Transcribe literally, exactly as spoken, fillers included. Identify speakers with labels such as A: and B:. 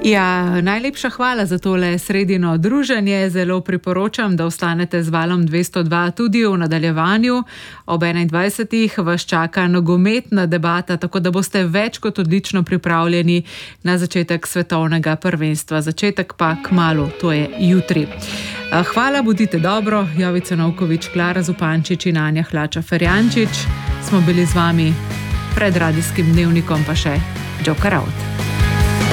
A: Ja, najlepša hvala za tole sredino druženje. Zelo priporočam, da ostanete z Valom dvesto dva tudi v nadaljevanju. Ob enaindvajsetih vas čaka nogometna debata, tako da boste več kot odlično pripravljeni na začetek svetovnega prvenstva. Začetek pa kmalu, to je jutri. Hvala, bodite dobro. Jovica Novković, Klara Zupančič in Anja Hlača-Ferjančič smo bili z vami, pred radijskim dnevnikom pa še Joker out.